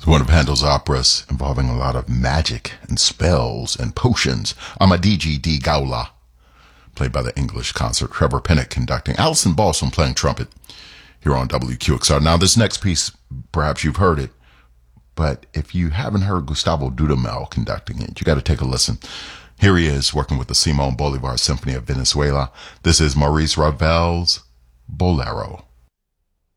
It's one of Handel's operas involving a lot of magic and spells and potions. Amadigi di Gaula, played by the English concert. Trevor Pinnock conducting. Alison Balsom playing trumpet here on WQXR. Now, this next piece, perhaps you've heard it, but if you haven't heard Gustavo Dudamel conducting it, you got to take a listen. Here he is working with the Simon Bolivar Symphony of Venezuela. This is Maurice Ravel's Bolero.